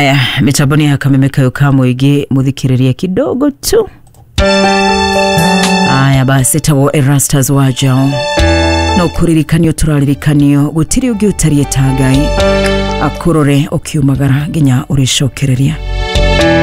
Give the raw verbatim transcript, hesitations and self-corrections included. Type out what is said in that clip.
Mitaboni ya kamemeka yukamu igi muthikiriria kidogo tu. Aya basi tawo Erastus wajao. No kuririkanio turaririkanio gutiri ugi utari etagai. Akurore okiumagara ginya urishokereria.